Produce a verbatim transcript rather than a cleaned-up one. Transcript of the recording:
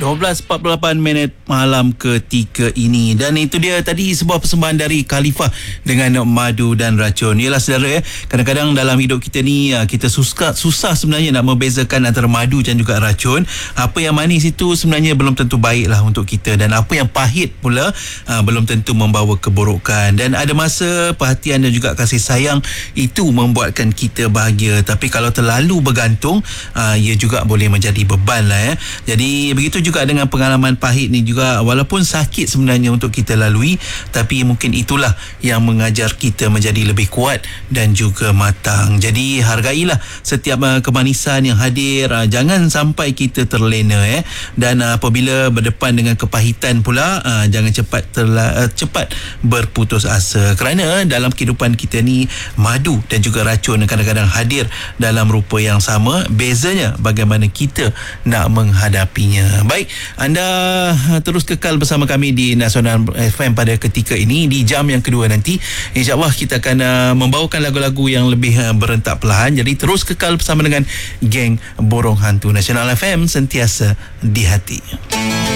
dua belas empat puluh lapan minit malam ketika ini. Dan itu dia tadi sebuah persembahan dari Khalifah dengan Madu dan Racun. Yalah saudara ya, kadang-kadang dalam hidup kita ni kita susah, susah sebenarnya nak membezakan antara madu dan juga racun. Apa yang manis itu sebenarnya belum tentu baiklah untuk kita, dan apa yang pahit pula uh, belum tentu membawa keburukan. Dan ada masa perhatian dan juga kasih sayang itu membuatkan kita bahagia, tapi kalau terlalu bergantung uh, ia juga boleh menjadi beban lah ya. Jadi begitu juga dengan pengalaman pahit ni juga, walaupun sakit sebenarnya untuk kita lalui, tapi mungkin itulah yang mengajar kita menjadi lebih kuat dan juga matang. Jadi hargailah setiap uh, kemanisan yang hadir, uh, jangan sampai kita terlena eh. Dan uh, apabila berdepan dengan kepahitan pula, uh, jangan cepat terla, uh, cepat berputus asa, kerana dalam kehidupan kita ni madu dan juga racun kadang-kadang hadir dalam rupa yang sama. Bezanya bagaimana kita nak menghadapinya. Baik, anda terus kekal bersama kami di Nasional F M pada ketika ini. Di jam yang kedua nanti, insyaAllah kita akan uh, membawakan lagu-lagu yang lebih uh, berentak perlahan. Jadi terus kekal bersama dengan geng Borong Hantu. Nasional F M, sentiasa di hati.